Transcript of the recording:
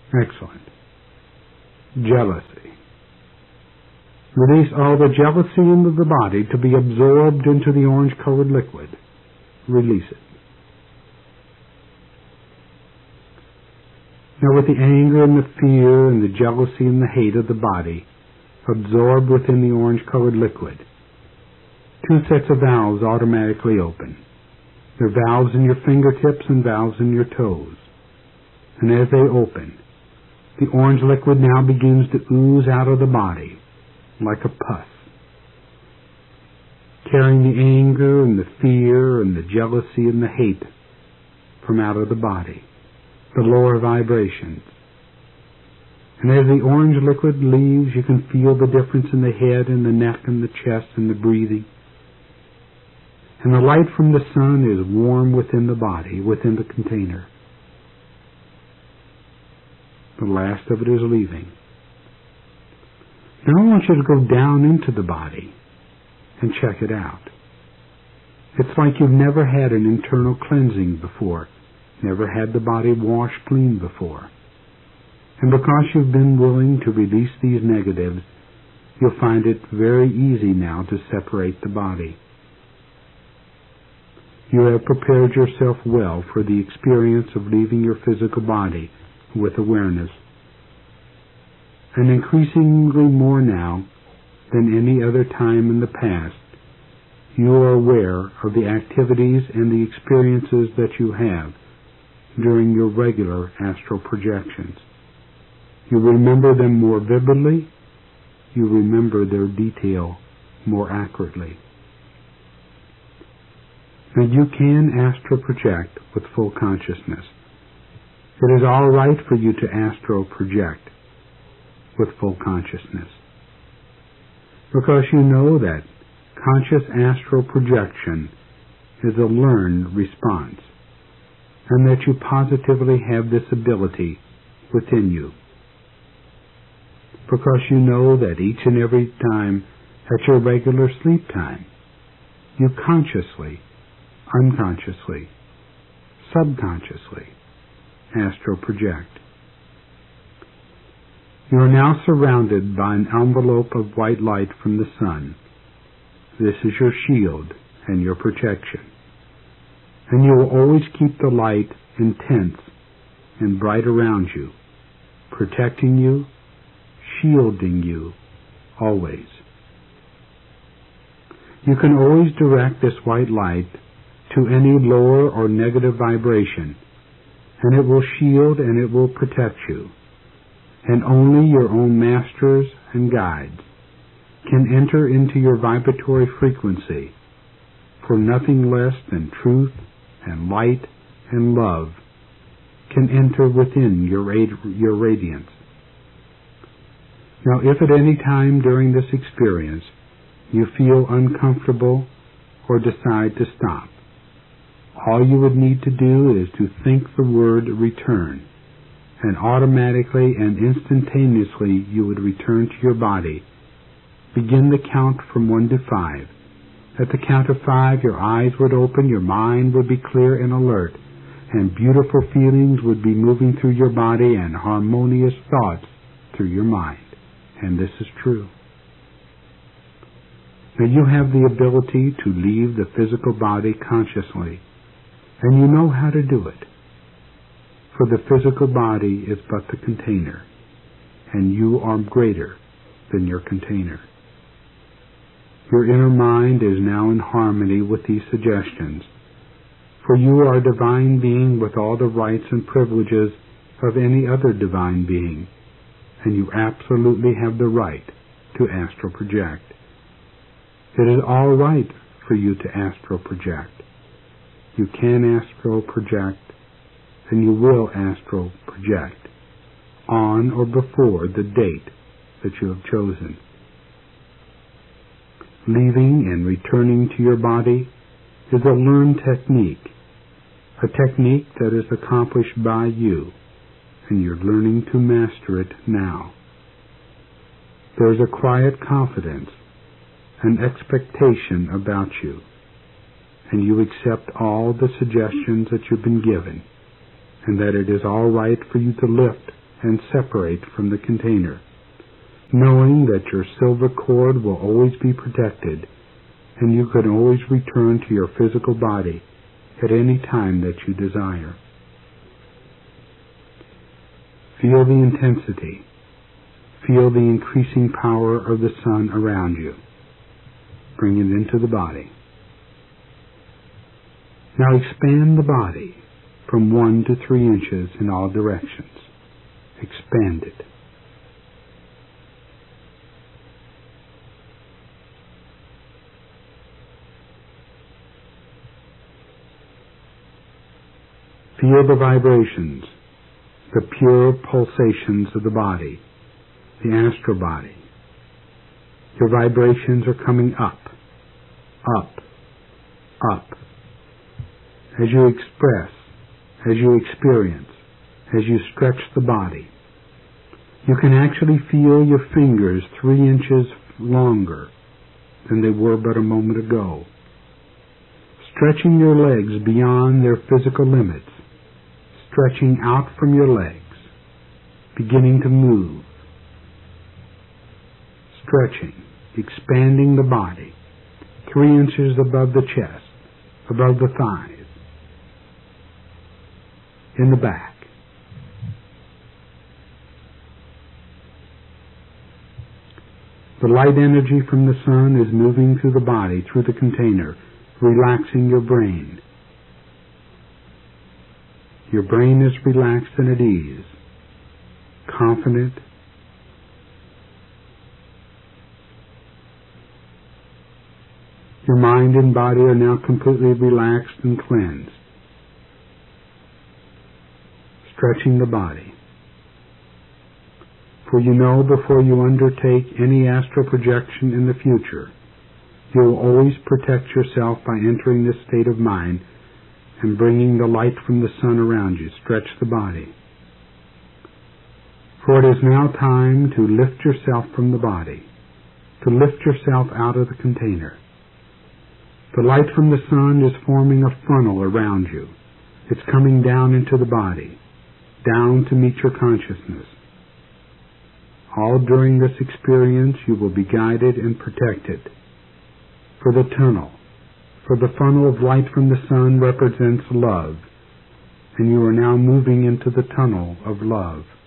Excellent. Jealousy. Release all the jealousy into the body to be absorbed into the orange-colored liquid. Release it. Now with the anger and the fear and the jealousy and the hate of the body absorbed within the orange-colored liquid, 2 sets of valves automatically open. There are valves in your fingertips and valves in your toes. And as they open, the orange liquid now begins to ooze out of the body like a pus, carrying the anger and the fear and the jealousy and the hate from out of the body, the lower vibrations. And as the orange liquid leaves, you can feel the difference in the head and the neck and the chest and the breathing. And the light from the sun is warm within the body, within the container. The last of it is leaving. Now I want you to go down into the body and check it out. It's like you've never had an internal cleansing before, never had the body washed clean before. And because you've been willing to release these negatives, you'll find it very easy now to separate the body. You have prepared yourself well for the experience of leaving your physical body with awareness. And increasingly more now than any other time in the past, you are aware of the activities and the experiences that you have during your regular astral projections. You remember them more vividly. You remember their detail more accurately. Now you can astral project with full consciousness. It is all right for you to astral project with full consciousness, because you know that conscious astral projection is a learned response, and that you positively have this ability within you. Because you know that each and every time at your regular sleep time, you consciously, unconsciously, subconsciously astral project. You are now surrounded by an envelope of white light from the sun. This is your shield and your protection. And you will always keep the light intense and bright around you, protecting you, shielding you, always. You can always direct this white light to any lower or negative vibration, and it will shield and it will protect you. And only your own masters and guides can enter into your vibratory frequency, for nothing less than truth and light and love can enter within your radiance. Now, if at any time during this experience you feel uncomfortable or decide to stop, all you would need to do is to think the word return, and automatically and instantaneously you would return to your body. Begin the count from 1 to 5. At the count of 5, your eyes would open, your mind would be clear and alert, and beautiful feelings would be moving through your body and harmonious thoughts through your mind. And this is true. Now you have the ability to leave the physical body consciously, and you know how to do it. For the physical body is but the container, and you are greater than your container. Your inner mind is now in harmony with these suggestions, for you are a divine being with all the rights and privileges of any other divine being, and you absolutely have the right to astral project. It is all right for you to astral project. You can astral project, and you will astral project on or before the date that you have chosen. Leaving and returning to your body is a learned technique, a technique that is accomplished by you, and you're learning to master it now. There is a quiet confidence, an expectation about you, and you accept all the suggestions that you've been given, and that it is all right for you to lift and separate from the container, knowing that your silver cord will always be protected and you can always return to your physical body at any time that you desire. Feel the intensity. Feel the increasing power of the sun around you. Bring it into the body. Now expand the body from 1 to 3 inches in all directions. Expand it. Feel the vibrations, the pure pulsations of the body, the astral body. Your vibrations are coming up, up, up. As you express, as you experience, as you stretch the body, you can actually feel your fingers 3 inches longer than they were but a moment ago, stretching your legs beyond their physical limits, stretching out from your legs, beginning to move, stretching, expanding the body 3 inches above the chest, above the thighs, in the back. The light energy from the sun is moving through the body, through the container, relaxing your brain. Your brain is relaxed and at ease, confident, your mind and body are now completely relaxed and cleansed. Stretching the body. For you know before you undertake any astral projection in the future, you will always protect yourself by entering this state of mind and bringing the light from the sun around you. Stretch the body. For it is now time to lift yourself from the body, to lift yourself out of the container. The light from the sun is forming a funnel around you. It's coming down into the body, down to meet your consciousness. All during this experience you will be guided and protected. For the tunnel, for the funnel of light from the sun represents love, and you are now moving into the tunnel of love.